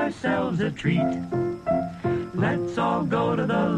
ourselves a treat. Let's all go to the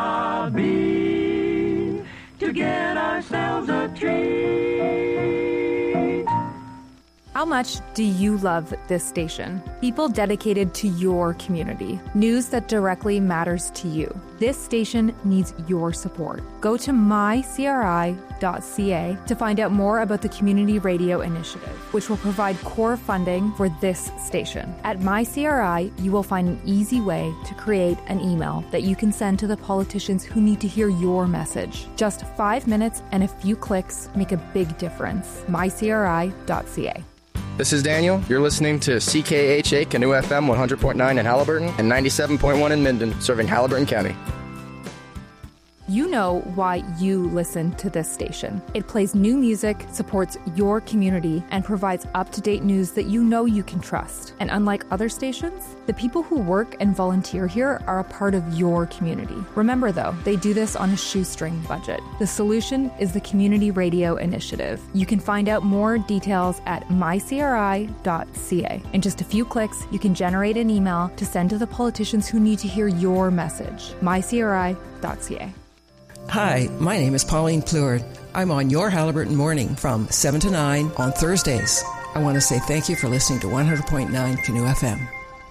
lobby to get ourselves a treat. How much do you love this station? People dedicated to your community. News that directly matters to you. This station needs your support. Go to mycri.ca to find out more about the Community Radio Initiative, which will provide core funding for this station. At MyCRI, you will find an easy way to create an email that you can send to the politicians who need to hear your message. Just 5 minutes and a few clicks make a big difference. mycri.ca. This is Daniel. You're listening to CKHA Canoe FM 100.9 in Halliburton and 97.1 in Minden, serving Halliburton County. You know why you listen to this station. It plays new music, supports your community, and provides up-to-date news that you know you can trust. And unlike other stations, the people who work and volunteer here are a part of your community. Remember, though, they do this on a shoestring budget. The solution is the Community Radio Initiative. You can find out more details at mycri.ca. In just a few clicks, you can generate an email to send to the politicians who need to hear your message. mycri.ca. Hi, my name is Pauline Pleward. I'm on your Halliburton Morning from 7 to 9 on Thursdays. I want to say thank you for listening to 100.9 Canoe FM.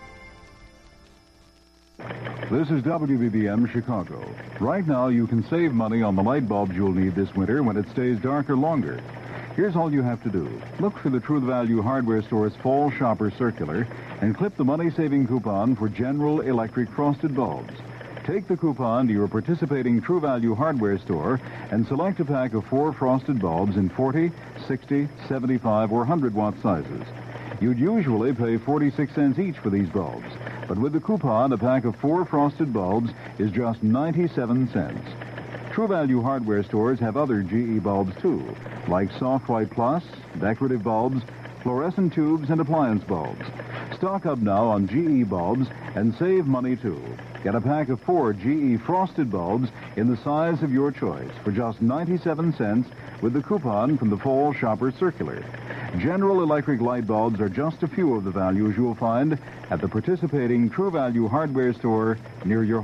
This is WBBM Chicago. Right now, you can save money on the light bulbs you'll need this winter when it stays darker longer. Here's all you have to do. Look for the True Value Hardware Store's Fall Shopper Circular and clip the money-saving coupon for General Electric frosted bulbs. Take the coupon to your participating True Value hardware store and select a pack of 4 frosted bulbs in 40, 60, 75, or 100-watt sizes. You'd usually pay 46 cents each for these bulbs, but with the coupon, a pack of 4 frosted bulbs is just 97 cents. True Value hardware stores have other GE bulbs, too, like Soft White Plus, decorative bulbs, fluorescent tubes, and appliance bulbs. Stock up now on GE bulbs and save money, too. Get a pack of 4 GE frosted bulbs in the size of your choice for just 97 cents with the coupon from the Fall Shopper Circular. General Electric light bulbs are just a few of the values you'll find at the participating True Value hardware store near your home.